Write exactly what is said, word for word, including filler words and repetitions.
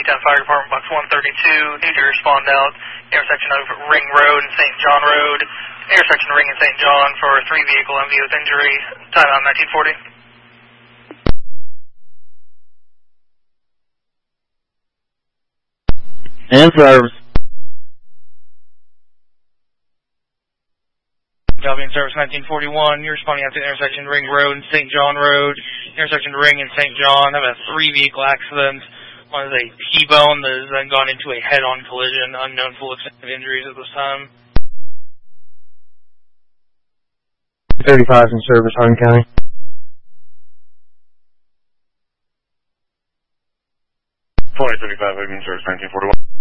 Uniontown Fire Department, box one thirty-two. Need to respond out. Intersection of Ring Road and Saint John Road. Intersection Ring and Saint John for three vehicle M V with injury. Time out nineteen forty. And service. Copy in service nineteen forty-one. You're responding out to intersection Ring Road and Saint John Road. Intersection Ring and Saint John have a three vehicle accident. One is a T-bone that has then gone into a head-on collision. Unknown full extent of injuries at this time. thirty-five in service, Hardin County. twenty thirty-five in service nineteen forty-one.